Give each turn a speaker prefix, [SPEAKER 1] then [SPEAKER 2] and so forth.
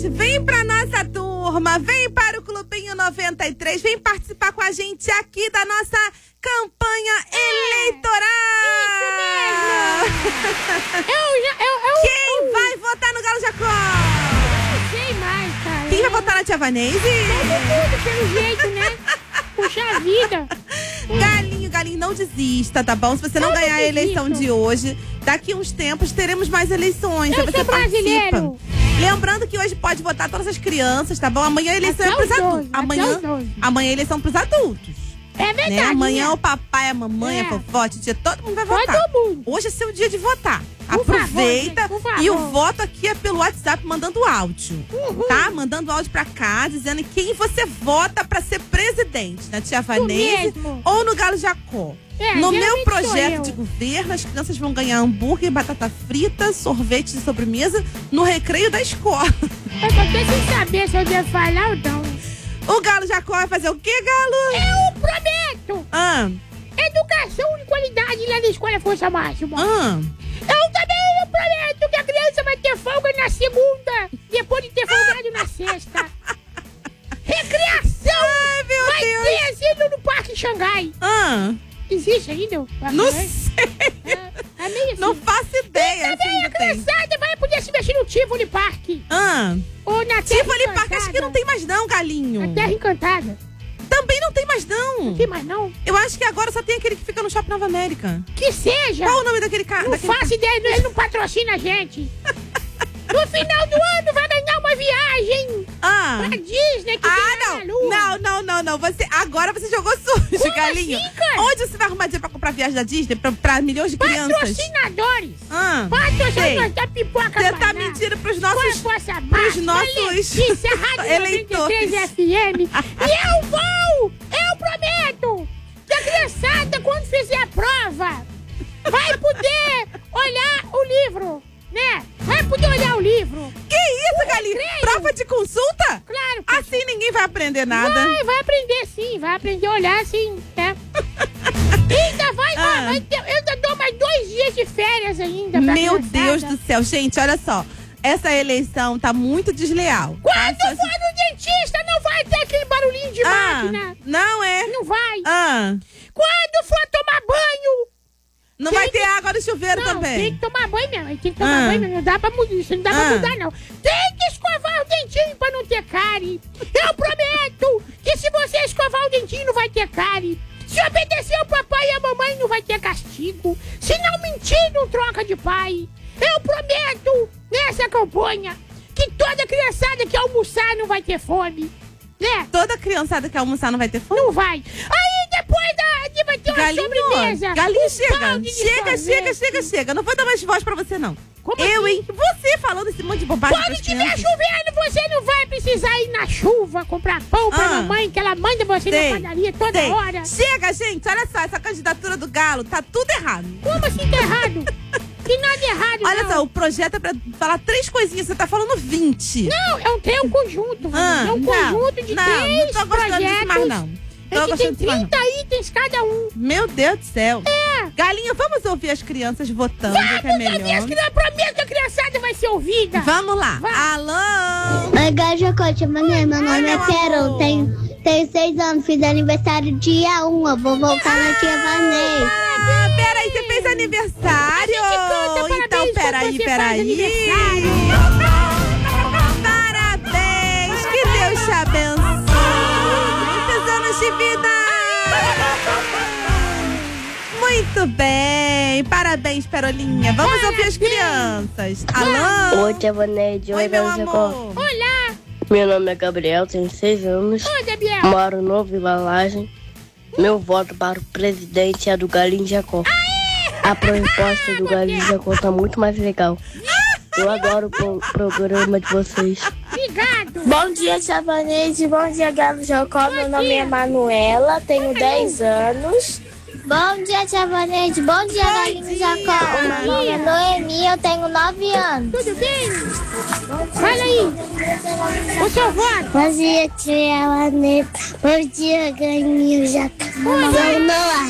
[SPEAKER 1] vem pra nossa turma, vem para o Clubinho 93, vem participar com a gente aqui da nossa campanha eleitoral.
[SPEAKER 2] Isso mesmo.
[SPEAKER 1] Quem vai votar no Galo Jacó?
[SPEAKER 2] Não sei mais, cara.
[SPEAKER 1] Quem vai votar na Tia Vanese?
[SPEAKER 2] Todo mundo, pelo jeito, né? Puxa vida.
[SPEAKER 1] Galinho, não desista, tá bom? Se você não ganhar a eleição de hoje, daqui uns tempos teremos mais eleições.
[SPEAKER 2] Eu
[SPEAKER 1] Aí você
[SPEAKER 2] sou brasileiro.
[SPEAKER 1] participa. Lembrando que hoje pode votar todas as crianças, tá bom? Amanhã a eleição é pros adultos. Amanhã a eleição pros adultos.
[SPEAKER 2] É verdade.
[SPEAKER 1] Né? Amanhã
[SPEAKER 2] né?
[SPEAKER 1] o papai, a mamãe, a vovó, a titia, todo mundo vai votar.
[SPEAKER 2] Todo mundo.
[SPEAKER 1] Hoje é seu dia de votar.
[SPEAKER 2] Por
[SPEAKER 1] Aproveita.
[SPEAKER 2] favor, gente, por
[SPEAKER 1] E o
[SPEAKER 2] favor.
[SPEAKER 1] voto aqui é pelo WhatsApp, mandando áudio. Tá? Mandando áudio pra cá, dizendo quem você vota pra ser presidente. Na Tia Vanese
[SPEAKER 2] mesmo.
[SPEAKER 1] ou no Galo Jacó.
[SPEAKER 2] geralmente
[SPEAKER 1] No meu
[SPEAKER 2] sou
[SPEAKER 1] projeto
[SPEAKER 2] eu.
[SPEAKER 1] de governo, as crianças vão ganhar hambúrguer, batata frita, sorvete de sobremesa no recreio da escola.
[SPEAKER 2] Eu tô sem saber se eu devo falar ou não.
[SPEAKER 1] O Galo Jacó vai fazer o quê, Galo?
[SPEAKER 2] Eu prometo educação de qualidade lá na Escola Força Máxima. Eu também prometo que a criança vai ter folga na segunda, depois de ter folgado na sexta. Recreação!
[SPEAKER 1] Ai, meu
[SPEAKER 2] vai
[SPEAKER 1] Deus.
[SPEAKER 2] ter asilo no Parque Xangai. Existe ainda?
[SPEAKER 1] Não sei.
[SPEAKER 2] É meio assim.
[SPEAKER 1] Não faço ideia.
[SPEAKER 2] E também a criançada vai poder se mexer no Tivoli Park. Ou na Terra
[SPEAKER 1] Tivoli
[SPEAKER 2] Encantada.
[SPEAKER 1] Park, acho que não tem mais não, Galinho.
[SPEAKER 2] Na Terra Encantada.
[SPEAKER 1] Também não tem mais não.
[SPEAKER 2] Não tem mais não?
[SPEAKER 1] Eu acho que agora só tem aquele que fica no Shopping Nova América.
[SPEAKER 2] Que seja.
[SPEAKER 1] Qual o nome daquele cara?
[SPEAKER 2] Não faço ideia, ele não patrocina a gente. No final do ano vai ganhar uma viagem pra Disney que tem na Lua.
[SPEAKER 1] Não. Agora você jogou sujo,
[SPEAKER 2] Como
[SPEAKER 1] Galinho.
[SPEAKER 2] assim, cara?
[SPEAKER 1] Onde você vai arrumar dinheiro pra comprar viagem da Disney pra milhões de crianças?
[SPEAKER 2] Patrocinadores.
[SPEAKER 1] Sei.
[SPEAKER 2] Patrocinadores da pipoca.
[SPEAKER 1] Você tá mentindo pros nossos eleitores.
[SPEAKER 2] FM. E eu prometo que a criançada, quando fizer a prova, vai poder olhar o livro, né? Vai poder olhar o livro.
[SPEAKER 1] Que isso, Galinho? Prova de consulta?
[SPEAKER 2] Claro. Que
[SPEAKER 1] assim ninguém vai aprender nada.
[SPEAKER 2] Vai aprender sim, vai aprender a olhar sim, né? Ainda vai ter, eu ainda dou mais 2 dias de férias ainda pra
[SPEAKER 1] Meu
[SPEAKER 2] criançada.
[SPEAKER 1] Deus do céu. Gente, olha só. Essa eleição tá muito desleal.
[SPEAKER 2] Quando for no dentista, não vai ter aquele barulhinho de máquina.
[SPEAKER 1] Não é?
[SPEAKER 2] Não vai.
[SPEAKER 1] Quando
[SPEAKER 2] for tomar banho,
[SPEAKER 1] não vai ter água no chuveiro também.
[SPEAKER 2] Tem que tomar banho mesmo. Tem que tomar banho mesmo. Não dá pra mudar, isso não dá pra mudar, não. Tem que escovar o dentinho pra não ter cárie. Eu prometo que se você escovar o dentinho, não vai ter cárie. Se obedecer ao papai e à mamãe, não vai ter castigo. Se não mentir, não troca de pai. Eu prometo, nessa campanha, que toda criançada que almoçar não vai ter fome. Né?
[SPEAKER 1] Toda criançada que almoçar não vai ter fome?
[SPEAKER 2] Não vai. Aí depois vai ter uma sobremesa.
[SPEAKER 1] Galinho, chega. Não vou dar mais voz pra você, não.
[SPEAKER 2] Como
[SPEAKER 1] eu,
[SPEAKER 2] assim?
[SPEAKER 1] hein? Você falando esse monte de bobagem.
[SPEAKER 2] Quando estiver chovendo, você não vai precisar ir na chuva comprar pão pra mamãe, que ela manda você na padaria toda hora.
[SPEAKER 1] Chega, gente. Olha só, essa candidatura do Galo tá tudo errado.
[SPEAKER 2] Como assim tá errado? Tem nada errado,
[SPEAKER 1] Olha
[SPEAKER 2] não.
[SPEAKER 1] só, o projeto é pra falar 3 coisinhas. Você tá falando 20.
[SPEAKER 2] Não, é um conjunto. É um conjunto de 3
[SPEAKER 1] não tô gostando
[SPEAKER 2] projetos.
[SPEAKER 1] disso mais, não.
[SPEAKER 2] É que tem 30 itens cada um.
[SPEAKER 1] Meu Deus do céu. Galinha, vamos ouvir as crianças votando, que é melhor.
[SPEAKER 2] Vamos ouvir as crianças. Prometo que a criançada vai ser ouvida.
[SPEAKER 1] Vamos lá. Alô?
[SPEAKER 3] Oi, Galo Jacó, Tia Vanessa. Meu nome é Carol. Tenho 6 anos. Fiz aniversário dia 1. Eu vou voltar na Tia Vanessa.
[SPEAKER 1] Peraí, você fez aniversário? Então, peraí. Parabéns, que Deus te abençoe. Muitos anos de vida. Muito bem, parabéns, Perolinha. Vamos ouvir as crianças. Alô?
[SPEAKER 4] Oi, Tia Vanessa.
[SPEAKER 1] Oi, meu amor.
[SPEAKER 2] Olá.
[SPEAKER 4] Meu nome é Gabriel, tenho 6 anos.
[SPEAKER 2] Oi, Gabriel.
[SPEAKER 4] Moro no Vila Laje. Meu voto para o presidente é do Galinho Jacó. A proposta do Galinho Jacó tá muito mais legal. Eu adoro o programa de vocês.
[SPEAKER 2] Obrigado.
[SPEAKER 5] Bom dia, Tia Vanessa. Bom dia, Galo Jacó. Meu nome é Manuela, tenho 10 anos.
[SPEAKER 3] Bom dia, Tia Vanessa. Bom dia, Galinho Jacó. Meu nome é Noemi, eu tenho 9 anos.
[SPEAKER 2] Tudo bem? Fala aí. O seu voto.
[SPEAKER 3] Bom dia, Tia Vanessa. Bom dia, Galinho Jacó. Meu nome é Noah.